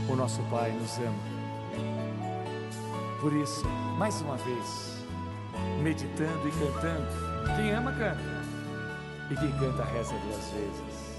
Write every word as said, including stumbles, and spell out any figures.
O nosso Pai nos ama. Por isso, mais uma vez, meditando e cantando. Quem ama, canta. E quem canta, reza duas vezes.